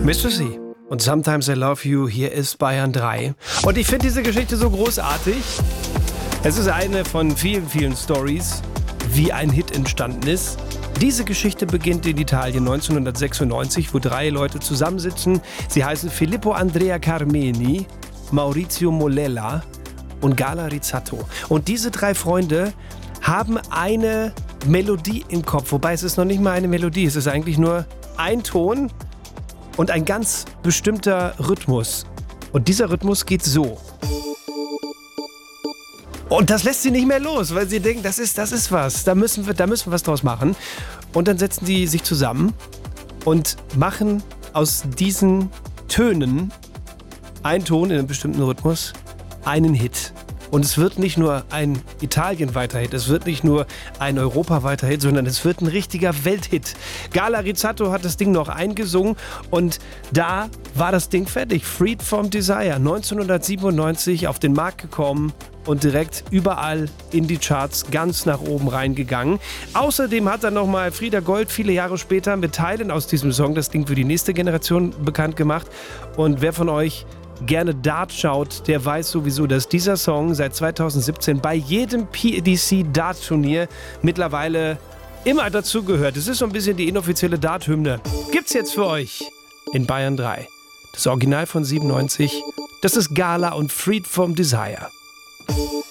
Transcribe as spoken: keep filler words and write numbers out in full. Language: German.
Mister C und Sometimes I Love You, hier ist Bayern drei. Und ich finde diese Geschichte so großartig. Es ist eine von vielen, vielen Stories, wie ein Hit entstanden ist. Diese Geschichte beginnt in Italien neunzehnhundertsechsundneunzig, wo drei Leute zusammensitzen. Sie heißen Filippo Andrea Carmeni, Maurizio Molella und Gala Rizzato. Und diese drei Freunde haben eine Melodie im Kopf. Wobei es ist noch nicht mal eine Melodie, es ist eigentlich nur ein Ton und ein ganz bestimmter Rhythmus. Und dieser Rhythmus geht so. Und das lässt sie nicht mehr los, weil sie denken, das ist, das ist was. Da müssen wir, da müssen wir was draus machen. Und dann setzen sie sich zusammen und machen aus diesen Tönen, ein Ton in einem bestimmten Rhythmus, einen Hit. Und es wird nicht nur ein Italien-weiter Hit, es wird nicht nur ein Europa-weiter Hit, sondern es wird ein richtiger Welthit. Gala Rizzato hat das Ding noch eingesungen und da war das Ding fertig. Freed from Desire, neunzehnhundertsiebenundneunzig auf den Markt gekommen und direkt überall in die Charts ganz nach oben reingegangen. Außerdem hat dann nochmal Frieda Gold viele Jahre später mit Teilen aus diesem Song das Ding für die nächste Generation bekannt gemacht. Und wer von euch gerne Dart schaut, der weiß sowieso, dass dieser Song seit zweitausendsiebzehn bei jedem P D C-Dart-Turnier mittlerweile immer dazugehört. Es ist so ein bisschen die inoffizielle Dart-Hymne. Gibt's jetzt für euch in Bayern drei. Das Original von siebenundneunzig, das ist Gala und Freed from Desire.